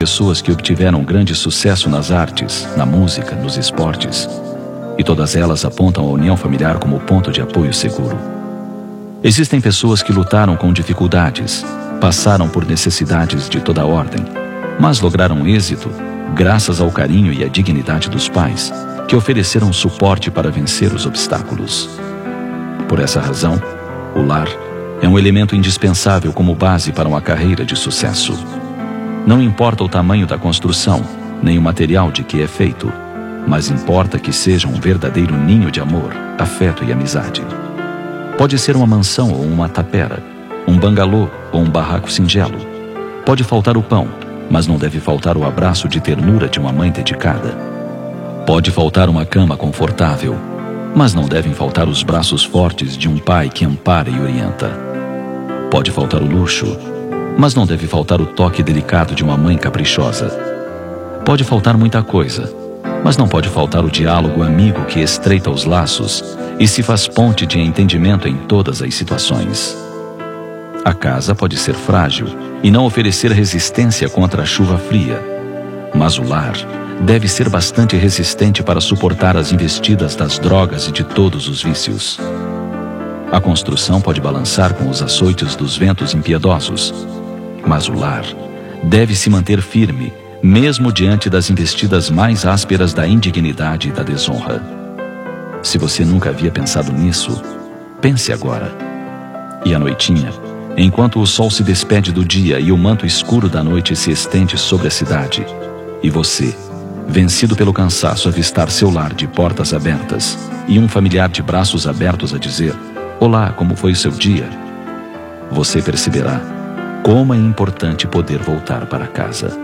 pessoas que obtiveram grande sucesso nas artes, na música, nos esportes. E todas elas apontam a união familiar como ponto de apoio seguro. Existem pessoas que lutaram com dificuldades, passaram por necessidades de toda ordem, mas lograram êxito graças ao carinho e à dignidade dos pais, que ofereceram suporte para vencer os obstáculos. Por essa razão, o lar é um elemento indispensável como base para uma carreira de sucesso. Não importa o tamanho da construção, nem o material de que é feito, mas importa que seja um verdadeiro ninho de amor, afeto e amizade. Pode ser uma mansão ou uma tapera, um bangalô ou um barraco singelo. Pode faltar o pão, mas não deve faltar o abraço de ternura de uma mãe dedicada. Pode faltar uma cama confortável, mas não devem faltar os braços fortes de um pai que ampara e orienta. Pode faltar o luxo, mas não deve faltar o toque delicado de uma mãe caprichosa. Pode faltar muita coisa, mas não pode faltar o diálogo amigo que estreita os laços e se faz ponte de entendimento em todas as situações. A casa pode ser frágil e não oferecer resistência contra a chuva fria, mas o lar deve ser bastante resistente para suportar as investidas das drogas e de todos os vícios. A construção pode balançar com os açoites dos ventos impiedosos, mas o lar deve se manter firme, mesmo diante das investidas mais ásperas da indignidade e da desonra. Se você nunca havia pensado nisso, pense agora. E à noitinha, enquanto o sol se despede do dia e o manto escuro da noite se estende sobre a cidade, e você, vencido pelo cansaço, avistar seu lar de portas abertas e um familiar de braços abertos a dizer: "Olá, como foi o seu dia?", você perceberá como é importante poder voltar para casa.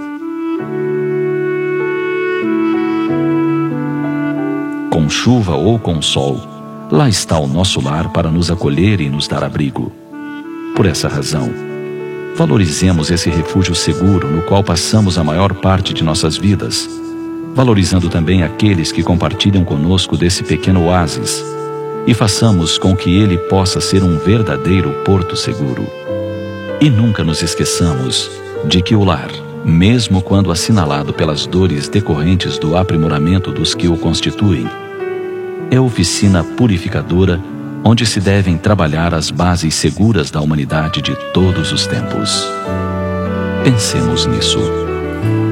Com chuva ou com sol, lá está o nosso lar para nos acolher e nos dar abrigo. Por essa razão, valorizemos esse refúgio seguro no qual passamos a maior parte de nossas vidas, valorizando também aqueles que compartilham conosco desse pequeno oásis, e façamos com que ele possa ser um verdadeiro porto seguro. E nunca nos esqueçamos de que o lar, mesmo quando assinalado pelas dores decorrentes do aprimoramento dos que o constituem, é oficina purificadora onde se devem trabalhar as bases seguras da humanidade de todos os tempos. Pensemos nisso.